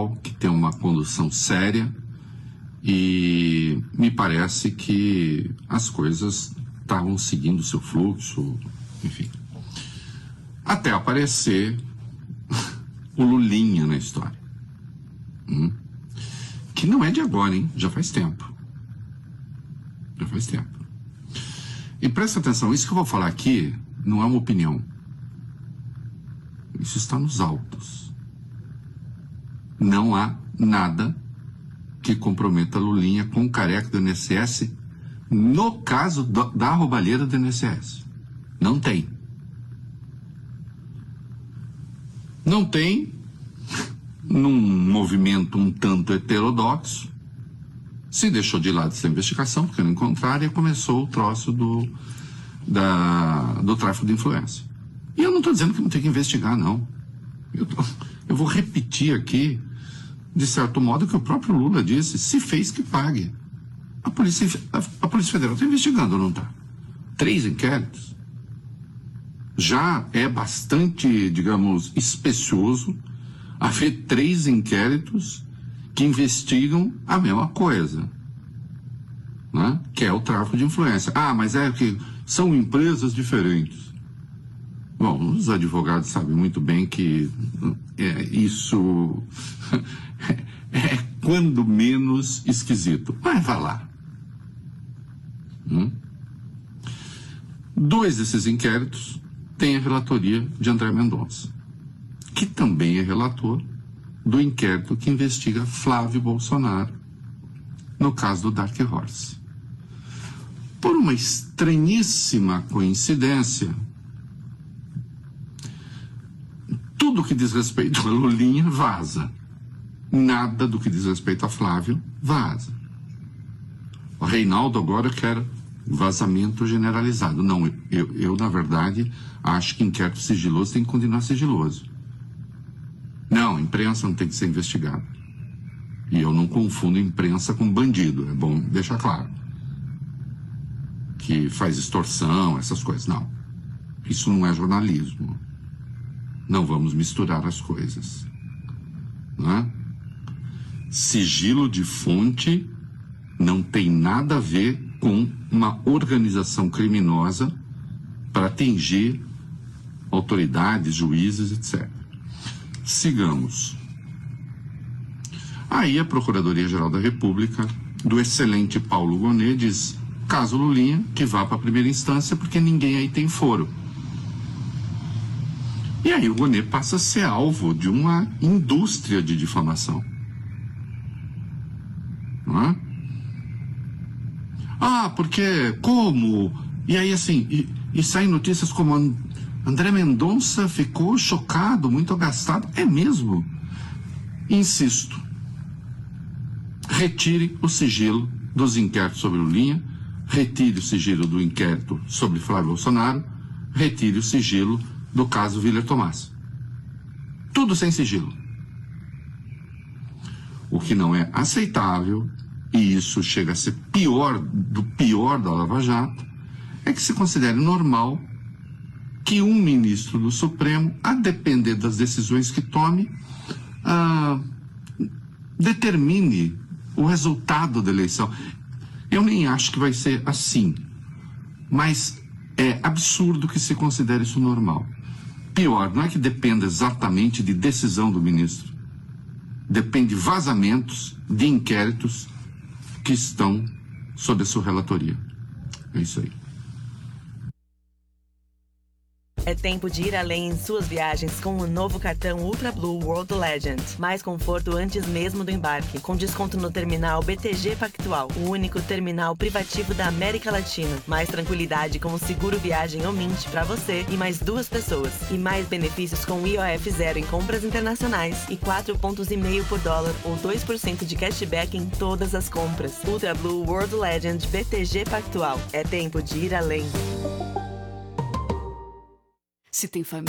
legal, que tem uma condução séria, e me parece que as coisas estavam seguindo o seu fluxo, enfim. Até aparecer o Lulinha na história. Que não é de agora, hein? Já faz tempo. Já faz tempo. E presta atenção, isso que eu vou falar aqui não é uma opinião. Isso está nos autos. Não há nada que comprometa Lulinha com o careca do INSS no caso da roubalheira do INSS. Não tem. Não tem num movimento um tanto heterodoxo. Se deixou de lado essa investigação, porque não encontraram, e começou o troço do tráfico de influência. E eu não estou dizendo que não tem que investigar, não. Eu vou repetir aqui, de certo modo, o que o próprio Lula disse: se fez, que pague. A Polícia Federal está investigando ou não está? 3 inquéritos. Já é bastante, digamos, especioso haver 3 inquéritos que investigam a mesma coisa, né? Que é o tráfico de influência. Ah, mas é que são empresas diferentes. Bom, os advogados sabem muito bem que isso é quando menos esquisito. Mas vá lá. 2 desses inquéritos têm a relatoria de André Mendonça, que também é relator do inquérito que investiga Flávio Bolsonaro no caso do Dark Horse. Por uma estranhíssima coincidência, tudo que diz respeito a Lulinha vaza. Nada do que diz respeito a Flávio vaza. O Reinaldo agora quer vazamento generalizado. Não, eu na verdade, acho que inquérito sigiloso tem que continuar sigiloso. Não, imprensa não tem que ser investigada. E eu não confundo imprensa com bandido, é bom deixar claro. Que faz extorsão, essas coisas. Não, isso não é jornalismo. Não vamos misturar as coisas. Não é? Sigilo de fonte não tem nada a ver com uma organização criminosa para atingir autoridades, juízes, etc. Sigamos. Aí a Procuradoria-Geral da República, do excelente Paulo Gonet, diz: caso Lulinha, que vá para a primeira instância, porque ninguém aí tem foro. E aí o Gonet passa a ser alvo de uma indústria de difamação. Não é? Ah, porque como? E aí assim, e saem notícias como André Mendonça ficou chocado, muito agastado. É mesmo? Insisto. Retire o sigilo dos inquéritos sobre Lulinha, retire o sigilo do inquérito sobre Flávio Bolsonaro, retire o sigilo do caso Willer Tomás. Tudo sem sigilo. O que não é aceitável, e isso chega a ser pior da Lava Jato, é que se considere normal que um ministro do Supremo, a depender das decisões que tome, determine o resultado da eleição. Eu nem acho que vai ser assim, mas é absurdo que se considere isso normal. Pior, não é que dependa exatamente de decisão do ministro. Depende de vazamentos, de inquéritos que estão sob a sua relatoria. É isso aí. É tempo de ir além em suas viagens com o novo cartão Ultra Blue World Legend. Mais conforto antes mesmo do embarque, com desconto no terminal BTG Pactual, o único terminal privativo da América Latina. Mais tranquilidade com o seguro viagem ou Mint para você e mais 2 pessoas. E mais benefícios com IOF zero em compras internacionais e 4,5 pontos por dólar ou 2% de cashback em todas as compras. Ultra Blue World Legend BTG Pactual. É tempo de ir além. Se tem família.